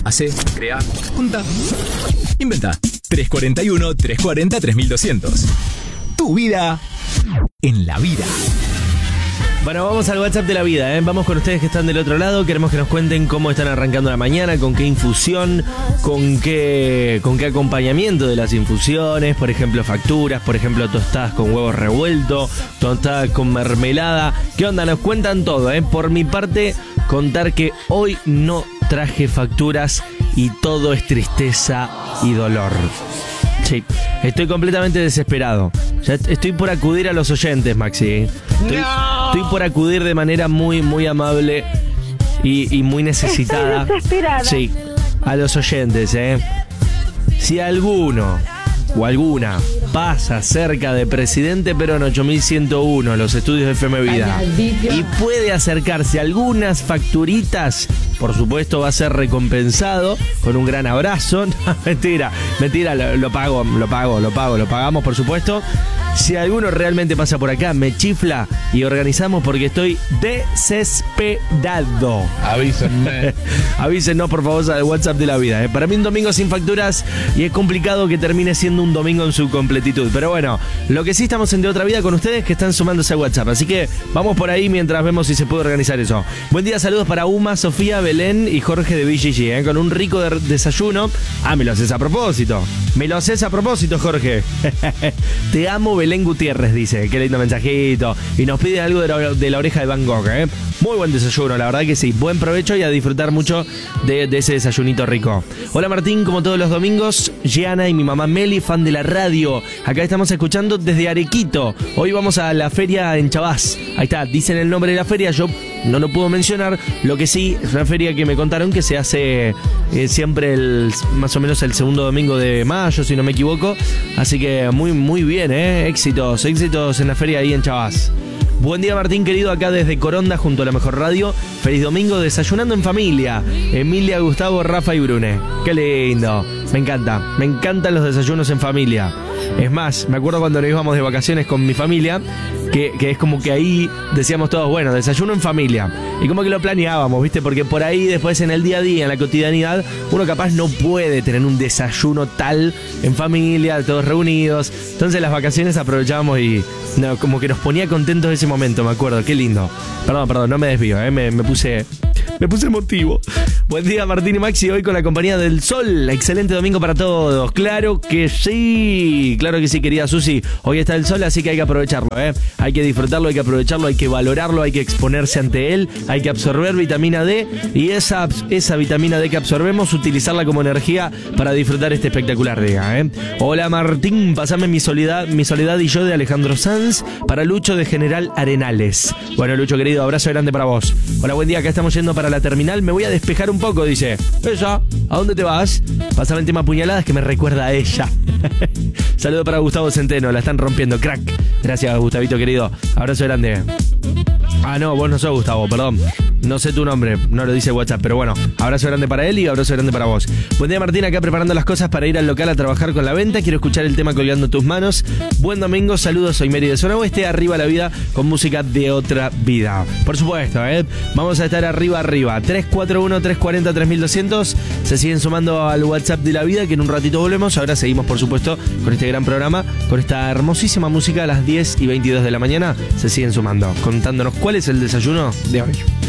Hacé, crea, junta, inventa. 341-340-3200. Tu vida en la vida. Bueno, vamos al WhatsApp de la vida, ¿eh? Vamos con ustedes que están del otro lado. Queremos que nos cuenten cómo están arrancando la mañana, con qué infusión, con qué acompañamiento de las infusiones. Por ejemplo, facturas, por ejemplo, tostadas con huevos revueltos, tostadas con mermelada. ¿Qué onda? Nos cuentan todo, ¿eh? Por mi parte, contar que hoy no traje facturas y todo es tristeza y dolor. Sí, estoy completamente desesperado. Ya estoy por acudir a los oyentes, Maxi. Estoy por acudir de manera muy, muy amable y muy necesitada. Estoy desesperada. Sí, a los oyentes, Si alguno o alguna pasa cerca de Presidente Perón 8101, los estudios de FM Vida, y puede acercarse a algunas facturitas, por supuesto va a ser recompensado con un gran abrazo. No, mentira, lo pagamos, por supuesto. Si alguno realmente pasa por acá, me chifla y organizamos porque estoy desesperado. Avísenme. Avísenos, por favor, al WhatsApp de la vida. Para mí un domingo sin facturas y es complicado que termine siendo un domingo en su completitud. Pero bueno, lo que sí estamos en De Otra Vida con ustedes que están sumándose a WhatsApp. Así que vamos por ahí mientras vemos si se puede organizar eso. Buen día, saludos para Uma, Sofía, Belén y Jorge de BGG, con un rico desayuno. Me lo haces a propósito. Jorge. Te amo, Belén Gutiérrez, dice. Qué lindo mensajito. Y nos pide algo de la oreja de Van Gogh, Muy buen desayuno, la verdad que sí. Buen provecho y a disfrutar mucho de ese desayunito rico. Hola Martín, como todos los domingos, Gianna y mi mamá Meli, fan de la radio. Acá estamos escuchando desde Arequito. Hoy vamos a la feria en Chabás. Ahí está, dicen el nombre de la feria, yo no lo puedo mencionar. Lo que sí, es una feria que me contaron que se hace siempre más o menos el segundo domingo de mayo, si no me equivoco. Así que muy, muy bien, éxitos en la feria ahí en Chabás. Buen día Martín querido, acá desde Coronda junto a la Mejor Radio. Feliz domingo, desayunando en familia. Emilia, Gustavo, Rafa y Brune. Qué lindo, me encantan los desayunos en familia. Es más, me acuerdo cuando nos íbamos de vacaciones con mi familia, que es como que ahí decíamos todos, bueno, desayuno en familia. Y como que lo planeábamos, ¿viste? Porque por ahí después en el día a día, en la cotidianidad, uno capaz no puede tener un desayuno tal en familia, todos reunidos. Entonces las vacaciones aprovechábamos y como que nos ponía contentos ese momento, me acuerdo, qué lindo. Perdón, no me desvío, me puse emotivo. Buen día Martín y Maxi, hoy con la compañía del sol. Excelente domingo para todos. Claro que sí, querida Susi. Hoy está el sol, así que hay que aprovecharlo, Hay que disfrutarlo, hay que aprovecharlo, hay que valorarlo, hay que exponerse ante él, hay que absorber vitamina D y esa vitamina D que absorbemos, utilizarla como energía para disfrutar este espectacular día, Hola Martín, pasame mi soledad y yo de Alejandro Sanz para Lucho de General Arenales. Bueno, Lucho querido, abrazo grande para vos. Hola, buen día, acá estamos yendo para la terminal, me voy a despejar un poco, dice. Ella, ¿a dónde te vas? Pasame el tema puñaladas que me recuerda a ella. Saludo para Gustavo Centeno, la están rompiendo, crack. Gracias, Gustavito querido, abrazo grande. No, vos no sos Gustavo, perdón. No sé tu nombre, no lo dice WhatsApp, pero bueno, abrazo grande para él y abrazo grande para vos. Buen día Martín, acá preparando las cosas para ir al local a trabajar con la venta. Quiero escuchar el tema Colgando tus manos. Buen domingo, saludos, soy Mary de Zona Oeste. Arriba la vida con música de otra vida. Por supuesto, vamos a estar arriba. 341-340-3200. Se siguen sumando al WhatsApp de la vida, que en un ratito volvemos. Ahora seguimos, por supuesto, con este gran programa, con esta hermosísima música a las 10:22 de la mañana. Se siguen sumando, contándonos cuál es el desayuno de hoy.